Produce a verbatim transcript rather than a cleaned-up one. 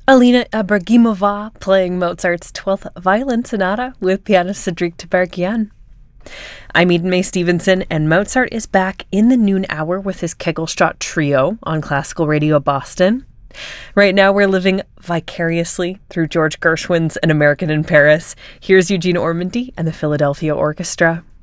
Alina Ibragimova playing Mozart's twelfth Violin Sonata with pianist Cedric Tiberghien. I'm Eden May Stevenson, and Mozart is back in the noon hour with his Kegelstadt Trio on Classical Radio Boston. Right now, we're living vicariously through George Gershwin's An American in Paris. Here's Eugene Ormandy and the Philadelphia Orchestra.